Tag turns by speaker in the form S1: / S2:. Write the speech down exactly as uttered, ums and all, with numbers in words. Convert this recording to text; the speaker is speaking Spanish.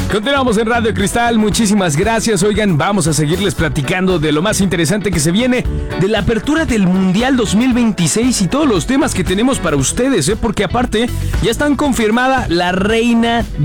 S1: Continuamos en Radio Cristal, muchísimas gracias. Oigan, vamos a seguirles platicando de lo más interesante que se viene, de la apertura del Mundial dos mil veintiséis y todos los temas que tenemos para ustedes, ¿eh? Porque aparte ya están confirmada la reina